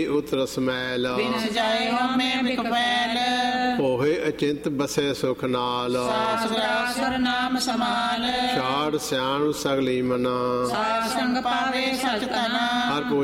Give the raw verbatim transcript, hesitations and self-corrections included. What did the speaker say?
ਉਤਰ ਸਮੈਲ ਬਿਨ ਸਜਾਏ ਹਉਮੈ ਬਿਕ ਪੈਲ। ਹੋਏ ਅਚਿੰਤ ਬਸੈ ਸੁਖ ਨਾਲ ਸਾਸ ਗਰਾਸਰ ਨਾਮ ਸਮਾਲ। ਛਾੜ ਸਿਆਣ ਸਗਲੀ ਮਨਾ ਸਾਧ ਸੰਗ ਪਾਵੇ ਸਚ ਤਨਾ। ਹਰ